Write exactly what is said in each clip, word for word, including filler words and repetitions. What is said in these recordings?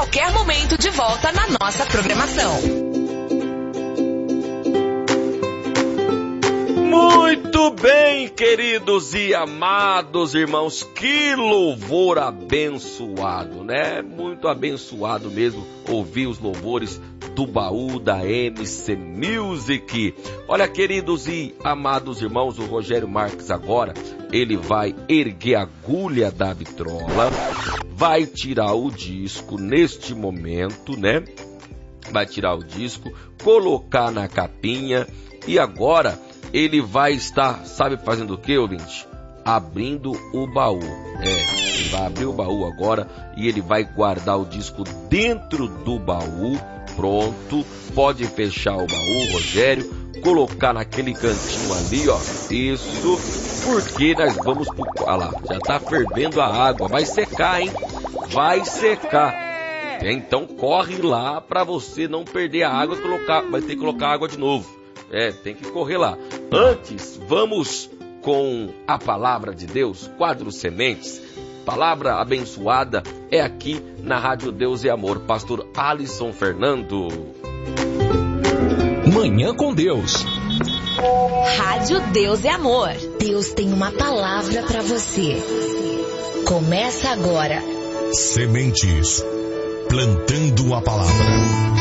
qualquer momento de volta na nossa programação. Muito bem, queridos e amados irmãos, que louvor abençoado, né? Muito abençoado mesmo ouvir os louvores do baú da M C Music. Olha, queridos e amados irmãos, o Rogério Marques agora, ele vai erguer a agulha da vitrola, vai tirar o disco neste momento, né? Vai tirar o disco, colocar na capinha e agora ele vai estar, sabe, fazendo o que, ouvinte? Abrindo o baú. É, ele vai abrir o baú agora e ele vai guardar o disco dentro do baú. Pronto, pode fechar o baú, Rogério, colocar naquele cantinho ali, ó. Isso, porque nós vamos pro... Olha lá, já tá fervendo a água, vai secar, hein? Vai secar. Então corre lá para você não perder a água, colocar, vai ter que colocar água de novo. É, tem que correr lá. Antes, vamos com a palavra de Deus, quadro Sementes. Palavra abençoada é aqui na Rádio Deus e Amor. Pastor Alisson Fernando. Manhã com Deus. Rádio Deus e Amor. Deus tem uma palavra para você. Começa agora. Sementes. Plantando a palavra.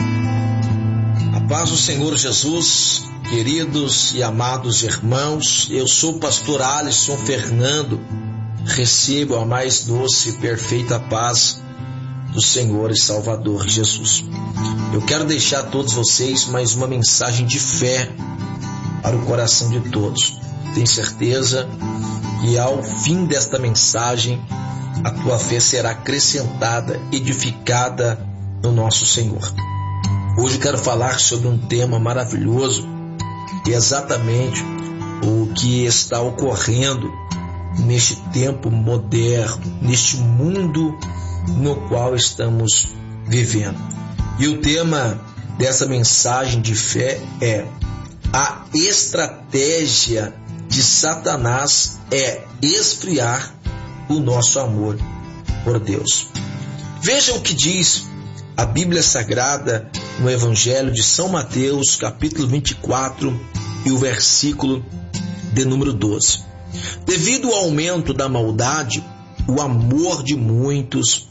Paz do Senhor Jesus, queridos e amados irmãos, eu sou o pastor Alisson Fernando, recebo a mais doce e perfeita paz do Senhor e Salvador Jesus. Eu quero deixar a todos vocês mais uma mensagem de fé para o coração de todos. Tenho certeza que ao fim desta mensagem, a tua fé será acrescentada, edificada no nosso Senhor. Hoje quero falar sobre um tema maravilhoso, e exatamente o que está ocorrendo neste tempo moderno, neste mundo no qual estamos vivendo. E o tema dessa mensagem de fé é: a estratégia de Satanás é esfriar o nosso amor por Deus. Veja o que diz a Bíblia Sagrada no Evangelho de São Mateus, capítulo vinte e quatro, e o versículo de número doze. Devido ao aumento da maldade, o amor de muitos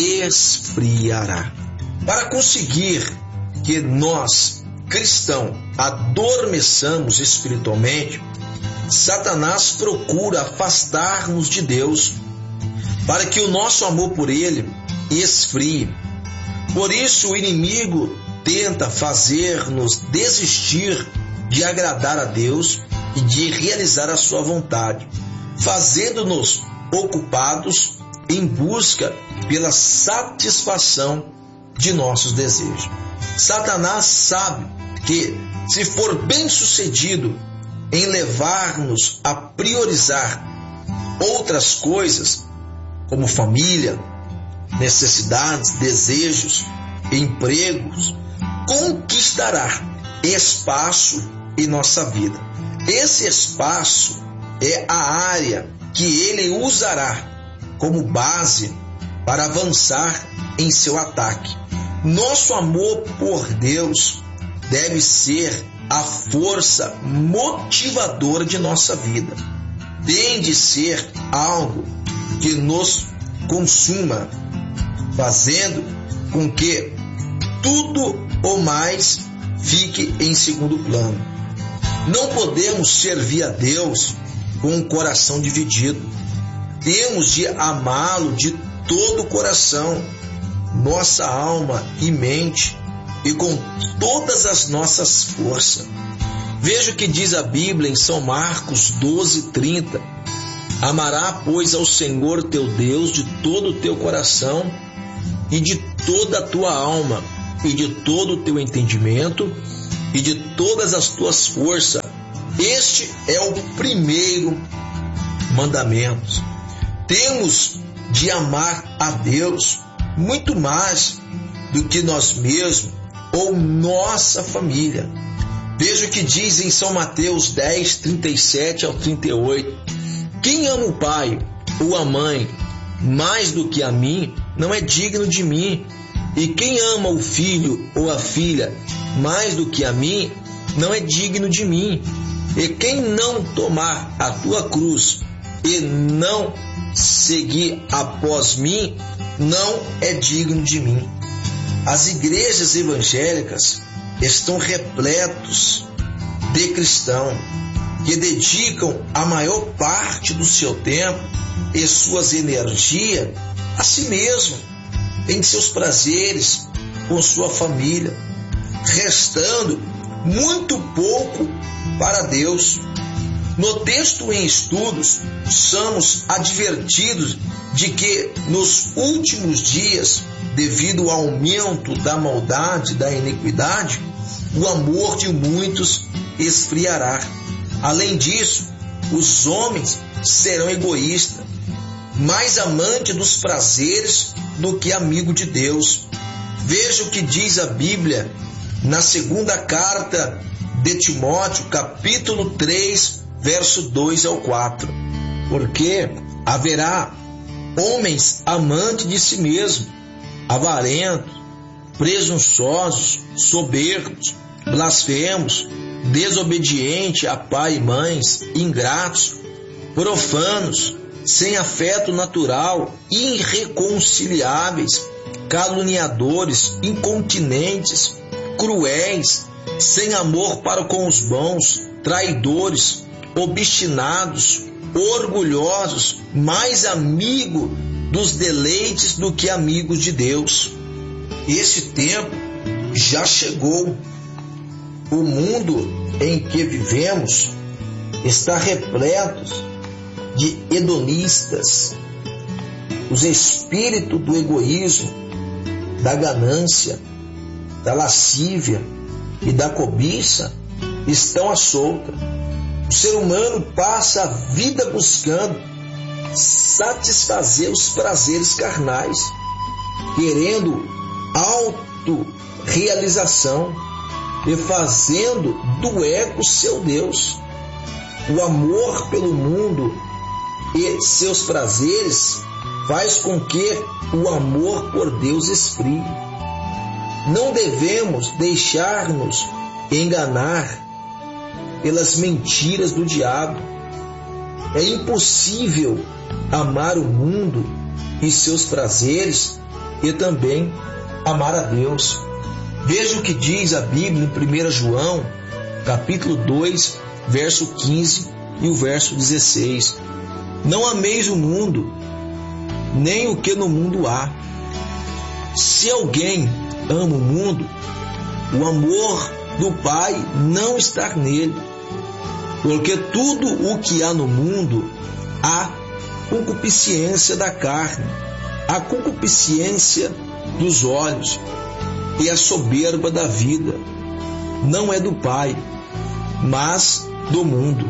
esfriará. Para conseguir que nós, cristãos, adormeçamos espiritualmente, Satanás procura afastar-nos de Deus para que o nosso amor por Ele esfrie. Por isso o inimigo tenta fazer-nos desistir de agradar a Deus e de realizar a sua vontade, fazendo-nos ocupados em busca pela satisfação de nossos desejos. Satanás sabe que, se for bem-sucedido em levar-nos a priorizar outras coisas, como família, necessidades, desejos, empregos, conquistará espaço em nossa vida. Esse espaço é a área que ele usará como base para avançar em seu ataque. Nosso amor por Deus deve ser a força motivadora de nossa vida. Tem de ser algo que nos consuma, fazendo com que tudo ou mais fique em segundo plano. Não podemos servir a Deus com um coração dividido. Temos de amá-lo de todo o coração, nossa alma e mente, e com todas as nossas forças. Veja o que diz a Bíblia em São Marcos doze, trinta. Amará, pois, ao Senhor teu Deus de todo o teu coração e de toda a tua alma e de todo o teu entendimento e de todas as tuas forças. Este é o primeiro mandamento. Temos de amar a Deus muito mais do que nós mesmos ou nossa família. Veja o que diz em São Mateus dez, trinta e sete ao trinta e oito. Quem ama o pai ou a mãe mais do que a mim, não é digno de mim. E quem ama o filho ou a filha mais do que a mim, não é digno de mim. E quem não tomar a tua cruz e não seguir após mim, não é digno de mim. As igrejas evangélicas estão repletos de cristãos que dedicam a maior parte do seu tempo e suas energias a si mesmo, em seus prazeres, com sua família, restando muito pouco para Deus. No texto em estudos, somos advertidos de que nos últimos dias, devido ao aumento da maldade, da iniquidade, o amor de muitos esfriará. Além disso, os homens serão egoístas, mais amantes dos prazeres do que amigo de Deus. Veja o que diz a Bíblia na segunda carta de Timóteo, capítulo três, verso dois ao quatro. Porque haverá homens amantes de si mesmo, avarentos, presunçosos, soberbos, blasfemos, desobedientes a pai e mães, ingratos, profanos, sem afeto natural, irreconciliáveis, caluniadores, incontinentes, cruéis, sem amor para com os bons, traidores, obstinados, orgulhosos, mais amigo dos deleites do que amigos de Deus. Esse tempo já chegou. O mundo em que vivemos está repleto de hedonistas. Os espíritos do egoísmo, da ganância, da lascívia e da cobiça estão à solta. O ser humano passa a vida buscando satisfazer os prazeres carnais, querendo autorrealização e fazendo do ego seu Deus. O amor pelo mundo e seus prazeres faz com que o amor por Deus esfrie. Não devemos deixar-nos enganar pelas mentiras do diabo. É impossível amar o mundo e seus prazeres e também amar a Deus. Veja o que diz a Bíblia em primeiro João, capítulo dois, verso quinze e o verso dezesseis. Não ameis o mundo, nem o que no mundo há. Se alguém ama o mundo, o amor do Pai não está nele. Porque tudo o que há no mundo, há concupiscência da carne, a concupiscência dos olhos e a soberba da vida. Não é do Pai, mas do mundo.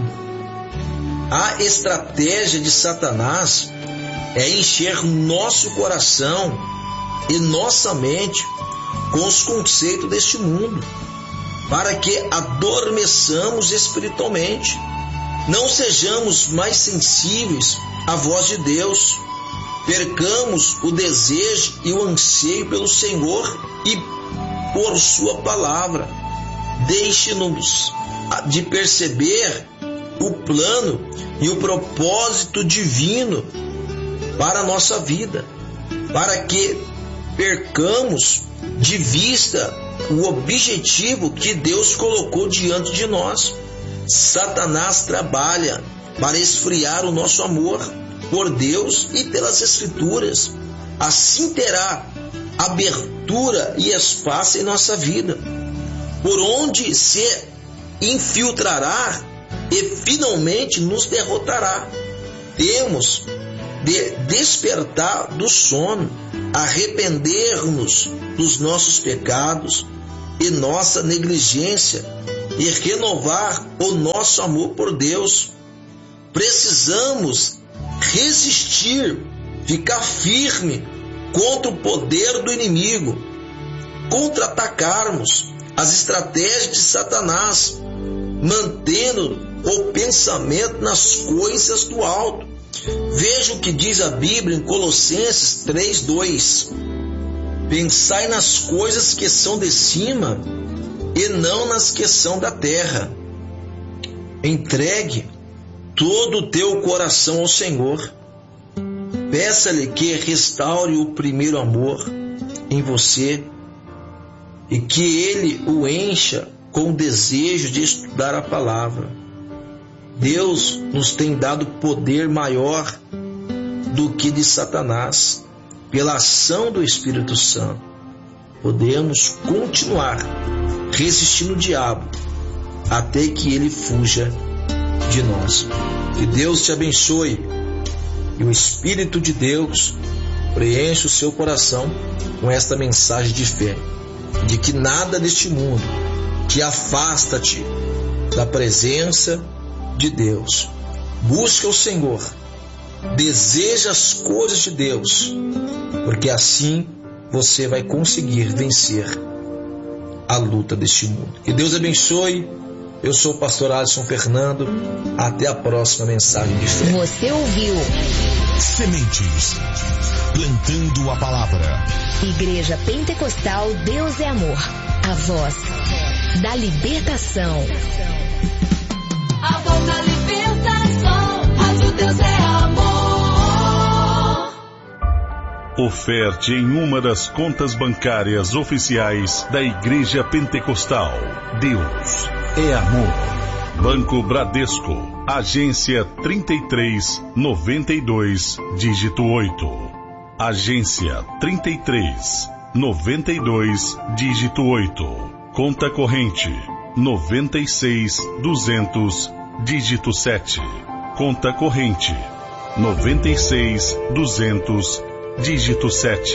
A estratégia de Satanás é encher nosso coração e nossa mente com os conceitos deste mundo, para que adormeçamos espiritualmente, não sejamos mais sensíveis à voz de Deus, percamos o desejo e o anseio pelo Senhor e por sua palavra. Deixe-nos de perceber o plano e o propósito divino para a nossa vida, para que percamos de vista o objetivo que Deus colocou diante de nós. Satanás trabalha para esfriar o nosso amor por Deus e pelas Escrituras. Assim terá abertura e espaço em nossa vida, por onde se infiltrará e finalmente nos derrotará. Temos de despertar do sono, arrepender-nos dos nossos pecados e nossa negligência e renovar o nosso amor por Deus. Precisamos resistir, ficar firme contra o poder do inimigo, contra-atacarmos as estratégias de Satanás, mantendo o pensamento nas coisas do alto. Veja o que diz a Bíblia em Colossenses três, dois. Pensai nas coisas que são de cima e não nas que são da terra. Entregue todo o teu coração ao Senhor. Peça-lhe que restaure o primeiro amor em você e que Ele o encha com o desejo de estudar a palavra. Deus nos tem dado poder maior do que de Satanás. Pela ação do Espírito Santo, podemos continuar resistindo o diabo até que ele fuja de nós. Que Deus te abençoe e o Espírito de Deus preencha o seu coração com esta mensagem de fé, de que nada deste mundo te afasta-te da presença de Deus. Busca o Senhor, deseja as coisas de Deus, porque assim você vai conseguir vencer a luta deste mundo. Que Deus abençoe. Eu sou o pastor Alisson Fernando. Até a próxima mensagem de fé. Você ouviu Sementes, plantando a palavra. Igreja Pentecostal Deus é Amor, a voz da libertação. A voz da libertação, Rádio Deus é Amor. Oferte em uma das contas bancárias oficiais da Igreja Pentecostal. Deus é Amor. Banco Bradesco, agência trinta e três, noventa e dois, dígito oito. Agência trinta e três, noventa e dois, dígito oito. Conta corrente noventa e seis, duzentos, dígito sete. Conta corrente noventa e seis, duzentos, dígito sete.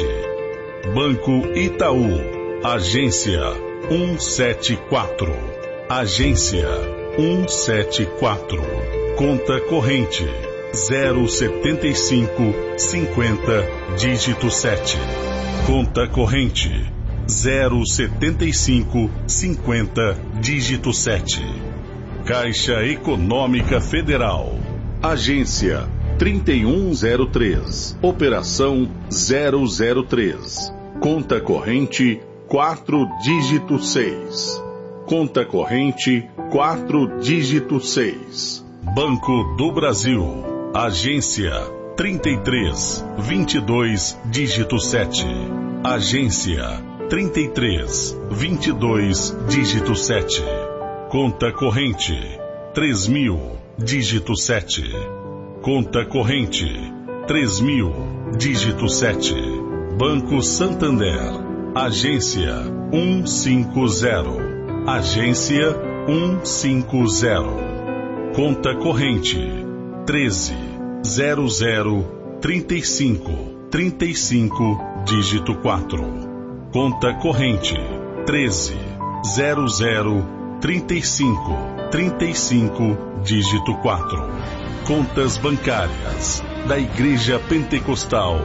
Banco Itaú, agência cento e setenta e quatro. Agência cento e setenta e quatro. Conta corrente zero setenta e cinco, cinquenta, dígito sete. Conta corrente zero setenta e cinco, cinquenta, dígito sete. Caixa Econômica Federal, agência trinta e um zero três, operação zero zero três. Conta corrente quatro, dígito seis. Conta corrente quatro, dígito seis. Banco do Brasil, agência trinta e três, vinte e dois, dígito sete. Agência trinta e três, vinte e dois, dígito sete. Conta corrente três mil, dígito sete. Conta corrente três mil, dígito sete. Banco Santander, agência cento e cinquenta. Agência cento e cinquenta. Conta corrente treze, zero zero, trinta e cinco, trinta e cinco, dígito quatro. Conta corrente treze, zero zero, trinta e cinco, trinta e cinco, dígito quatro. Contas bancárias da Igreja Pentecostal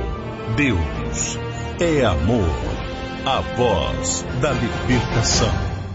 Deus é Amor, a voz da libertação.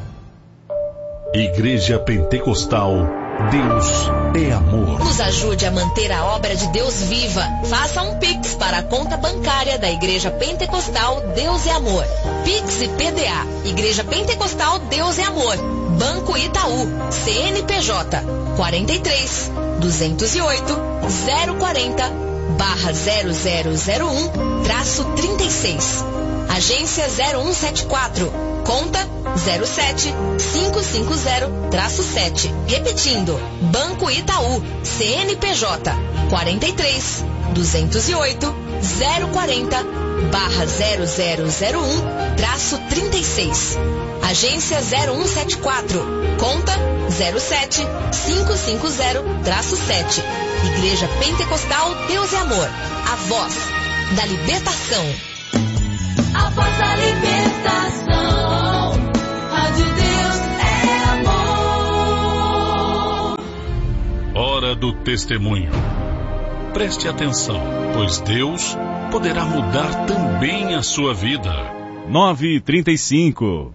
Igreja Pentecostal Deus é Amor. Nos ajude a manter a obra de Deus viva. Faça um Pix para a conta bancária da Igreja Pentecostal Deus é Amor. Pix e P D A. Igreja Pentecostal Deus é Amor. Banco Itaú. C N P J quarenta e três, duzentos e oito, zero quarenta, barra zero zero zero um, traço trinta e seis. Agência zero um sete quatro. Conta zero sete, cinco cinco zero, traço sete. Repetindo, Banco Itaú, C N P J quarenta e três, duzentos e oito, zero quarenta, barra zero zero zero um, traço trinta e seis. Agência zero um sete quatro. Conta zero sete, cinco cinco zero, traço sete. Igreja Pentecostal Deus é Amor, a voz da libertação. A voz da libertação, Rádio Deus é Amor. Hora do testemunho. Preste atenção, pois Deus poderá mudar também a sua vida. nove e trinta e cinco.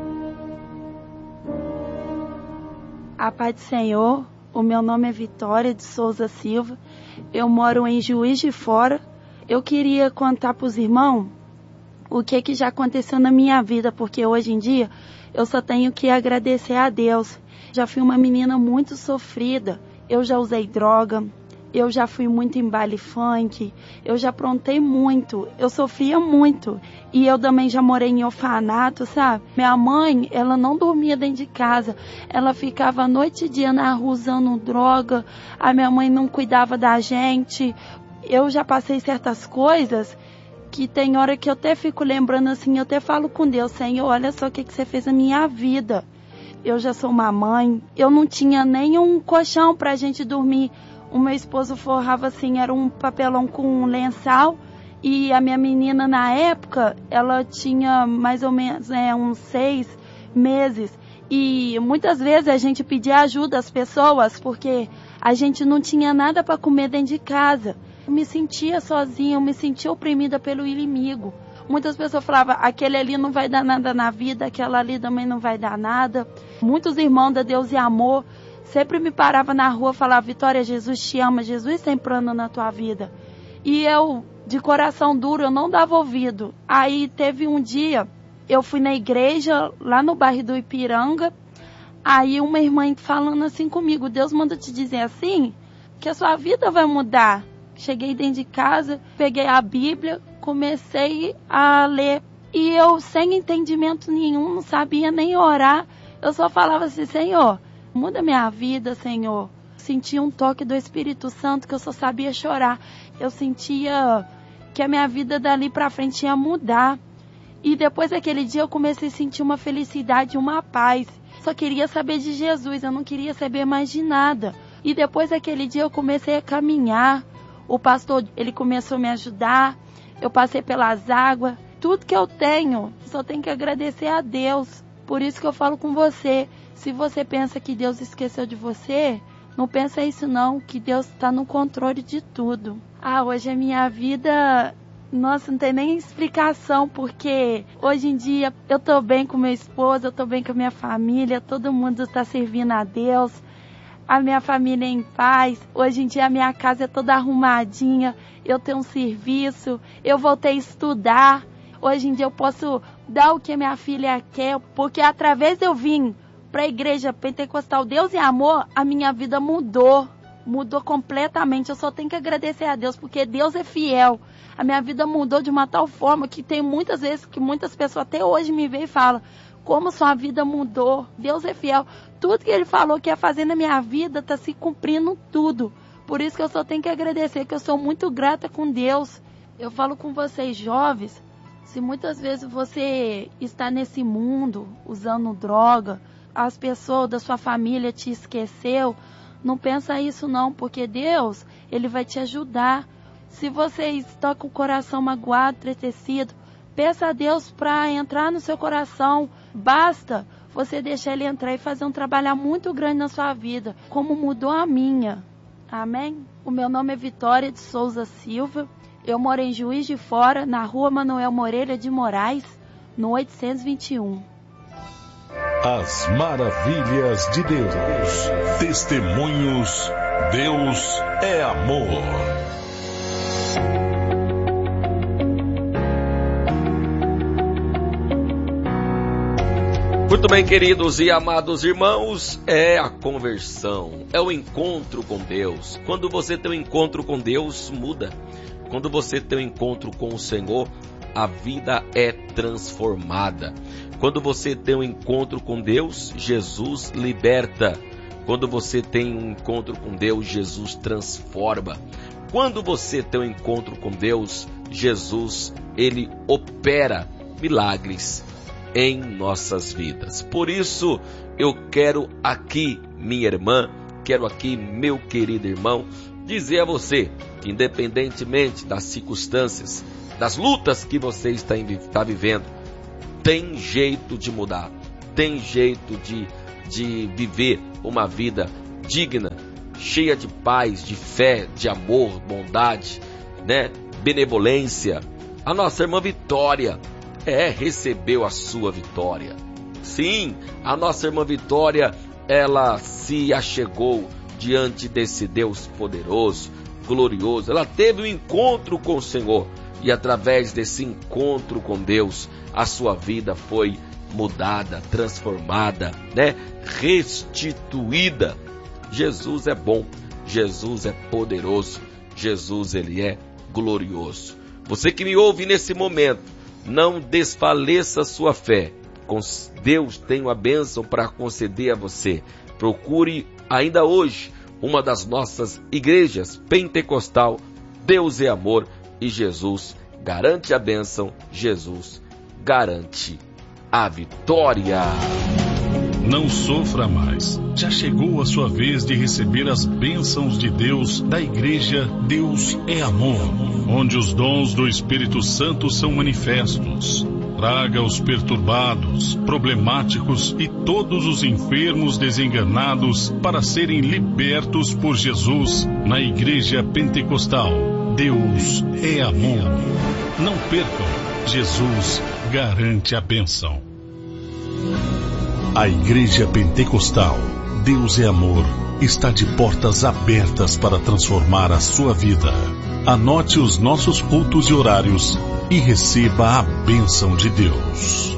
A paz do Senhor, o meu nome é Vitória de Souza Silva, eu moro em Juiz de Fora. Eu queria contar para os irmãos o que que já aconteceu na minha vida, porque hoje em dia eu só tenho que agradecer a Deus. Já fui uma menina muito sofrida, eu já usei droga, eu já fui muito em baile funk, eu já aprontei muito, eu sofria muito. E eu também já morei em orfanato, sabe? Minha mãe, ela não dormia dentro de casa, ela ficava noite e dia na rua usando droga, a minha mãe não cuidava da gente. Eu já passei certas coisas que tem hora que eu até fico lembrando assim, eu até falo com Deus, Senhor, olha só o que, que você fez na minha vida. Eu já sou uma mãe, eu não tinha nem um colchão pra gente dormir. O meu esposo forrava assim, era um papelão com um lençol. E a minha menina na época, ela tinha mais ou menos é, uns seis meses. E muitas vezes a gente pedia ajuda às pessoas, porque a gente não tinha nada para comer dentro de casa. Eu me sentia sozinha, eu me sentia oprimida pelo inimigo. Muitas pessoas falavam, aquele ali não vai dar nada na vida, aquela ali também não vai dar nada. Muitos irmãos da Deus e Amor sempre me paravam na rua e falavam, Vitória, Jesus te ama, Jesus tem plano na tua vida. E eu, de coração duro, eu não dava ouvido. Aí teve um dia, eu fui na igreja, lá no bairro do Ipiranga, aí uma irmã falando assim comigo, Deus manda te dizer assim, que a sua vida vai mudar. Cheguei dentro de casa, peguei a Bíblia, comecei a ler. E eu, sem entendimento nenhum, não sabia nem orar. Eu só falava assim, Senhor, muda minha vida, Senhor. Sentia um toque do Espírito Santo que eu só sabia chorar. Eu sentia que a minha vida dali pra frente ia mudar. E depois daquele dia eu comecei a sentir uma felicidade, uma paz. Só queria saber de Jesus, eu não queria saber mais de nada. E depois daquele dia eu comecei a caminhar. O pastor, ele começou a me ajudar. Eu passei pelas águas. Tudo que eu tenho, só tenho que agradecer a Deus. Por isso que eu falo com você. Se você pensa que Deus esqueceu de você, não pensa isso não, que Deus está no controle de tudo. Ah, hoje a minha vida, nossa, não tem nem explicação, porque hoje em dia eu tô bem com meu esposo, eu tô bem com a minha família, todo mundo está servindo a Deus. A minha família é em paz. Hoje em dia a minha casa é toda arrumadinha. Eu tenho um serviço. Eu voltei a estudar. Hoje em dia eu posso dar o que a minha filha quer. Porque através de eu vim para a igreja pentecostal Deus e Amor, a minha vida mudou. Mudou completamente. Eu só tenho que agradecer a Deus, porque Deus é fiel. A minha vida mudou de uma tal forma que tem muitas vezes que muitas pessoas até hoje me veem e falam, como sua vida mudou. Deus é fiel. Tudo que Ele falou que ia fazer na minha vida está se cumprindo tudo. Por isso que eu só tenho que agradecer, que eu sou muito grata com Deus. Eu falo com vocês jovens, se muitas vezes você está nesse mundo usando droga, as pessoas da sua família te esqueceu, não pensa isso não, porque Deus, Ele vai te ajudar. Se você está com o coração magoado, entristecido, peça a Deus para entrar no seu coração. Basta você deixar Ele entrar e fazer um trabalho muito grande na sua vida, como mudou a minha. Amém? O meu nome é Vitória de Souza Silva. Eu moro em Juiz de Fora, na rua Manuel Moreira de Moraes, no oitocentos e vinte e um. As maravilhas de Deus. Testemunhos. Deus é amor. Muito bem, queridos e amados irmãos, é a conversão, é o encontro com Deus. Quando você tem um encontro com Deus, muda. Quando você tem um encontro com o Senhor, a vida é transformada. Quando você tem um encontro com Deus, Jesus liberta. Quando você tem um encontro com Deus, Jesus transforma. Quando você tem um encontro com Deus, Jesus, Ele opera milagres em nossas vidas. Por isso, eu quero aqui, minha irmã, quero aqui, meu querido irmão, dizer a você que independentemente das circunstâncias, das lutas que você está, está vivendo, tem jeito de mudar, tem jeito de, de viver uma vida digna, cheia de paz, de fé, de amor, bondade, né? Benevolência. A nossa irmã Vitória É, recebeu a sua vitória. Sim, a nossa irmã Vitória, ela se achegou diante desse Deus poderoso, glorioso. Ela teve um encontro com o Senhor e através desse encontro com Deus, a sua vida foi mudada, transformada, né? Restituída. Jesus é bom, Jesus é poderoso, Jesus ele é glorioso. Você que me ouve nesse momento, não desfaleça a sua fé. Deus tem uma bênção para conceder a você. Procure ainda hoje uma das nossas igrejas pentecostal. Deus é amor e Jesus garante a bênção, Jesus garante a vitória. Não sofra mais. Já chegou a sua vez de receber as bênçãos de Deus da Igreja Deus é Amor, onde os dons do Espírito Santo são manifestos. Traga os perturbados, problemáticos e todos os enfermos desenganados para serem libertos por Jesus na Igreja Pentecostal. Deus é Amor. Não percam, Jesus garante a bênção. A Igreja Pentecostal Deus é Amor está de portas abertas para transformar a sua vida. Anote os nossos cultos e horários e receba a bênção de Deus.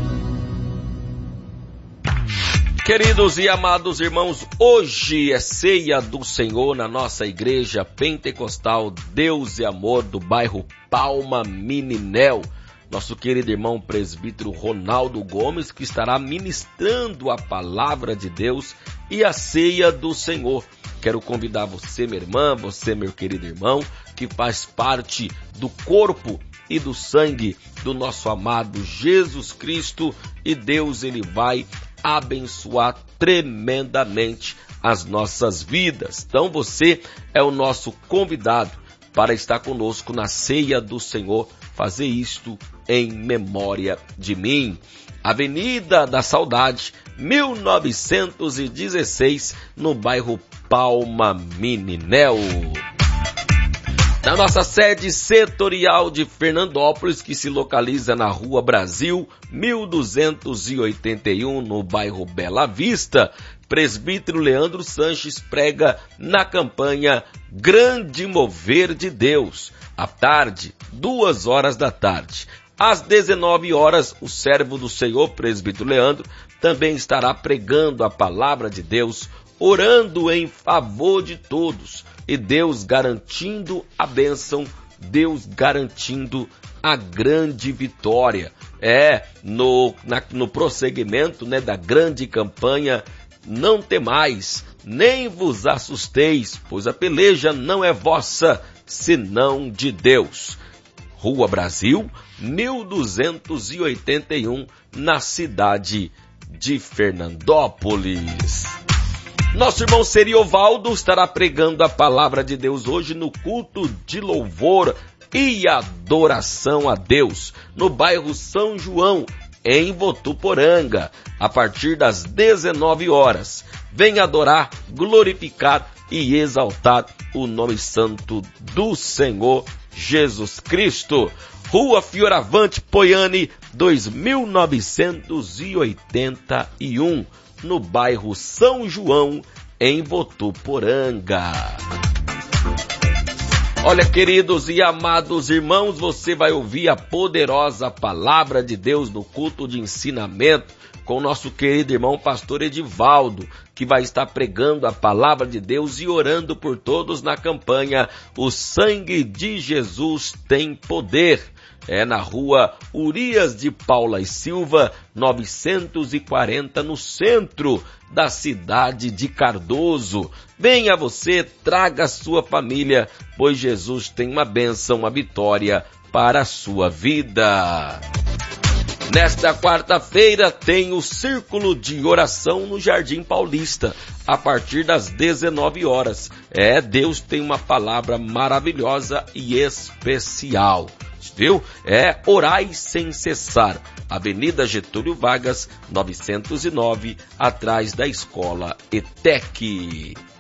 Queridos e amados irmãos, hoje é ceia do Senhor na nossa Igreja Pentecostal Deus é Amor do bairro Palma Mininel. Nosso querido irmão presbítero Ronaldo Gomes, que estará ministrando a palavra de Deus e a ceia do Senhor. Quero convidar você, minha irmã, você, meu querido irmão, que faz parte do corpo e do sangue do nosso amado Jesus Cristo, e Deus ele vai abençoar tremendamente as nossas vidas. Então você é o nosso convidado para estar conosco na ceia do Senhor. Fazer isto em memória de mim. Avenida da Saudade, mil novecentos e dezesseis, no bairro Palma Mininel. Na nossa sede setorial de Fernandópolis, que se localiza na Rua Brasil, mil duzentos e oitenta e um, no bairro Bela Vista, presbítero Leandro Sanches prega na campanha Grande Mover de Deus. À tarde, duas horas da tarde. Às dezenove horas, o servo do Senhor, presbítero Leandro, também estará pregando a palavra de Deus, orando em favor de todos, e Deus garantindo a bênção, Deus garantindo a grande vitória. É, no, na, no prosseguimento, né, da grande campanha, não temais, nem vos assusteis, pois a peleja não é vossa, senão de Deus. Rua Brasil, mil duzentos e oitenta e um, na cidade de Fernandópolis. Nosso irmão Seriovaldo estará pregando a palavra de Deus hoje no culto de louvor e adoração a Deus, no bairro São João, em Votuporanga, a partir das dezenove horas. Venha adorar, glorificar e exaltar o nome santo do Senhor Jesus Cristo. Rua Fioravante Poiane, dois mil novecentos e oitenta e um, no bairro São João, em Votuporanga. Olha, queridos e amados irmãos, você vai ouvir a poderosa palavra de Deus no culto de ensinamento com o nosso querido irmão pastor Edivaldo, que vai estar pregando a palavra de Deus e orando por todos na campanha O Sangue de Jesus Tem Poder. É na rua Urias de Paula e Silva, novecentos e quarenta, no centro da cidade de Cardoso. Venha você, traga a sua família, pois Jesus tem uma bênção, uma vitória para a sua vida. Nesta quarta-feira tem o Círculo de Oração no Jardim Paulista, a partir das dezenove horas. É, Deus tem uma palavra maravilhosa e especial. Viu? É Orai Sem Cessar, Avenida Getúlio Vargas, novecentos e nove, atrás da Escola E T E C.